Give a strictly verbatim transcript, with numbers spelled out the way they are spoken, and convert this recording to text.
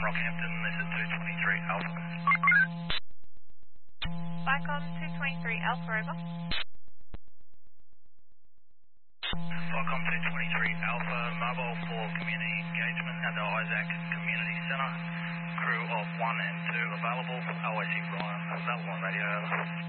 Rockhampton, this is two twenty-three Alpha. Vicom two twenty-three Alpha, over. Vicom two twenty-three Alpha, mobile for community engagement at the Isaac Community Centre. Crew of one and two available. O A C Ryan, available on radio.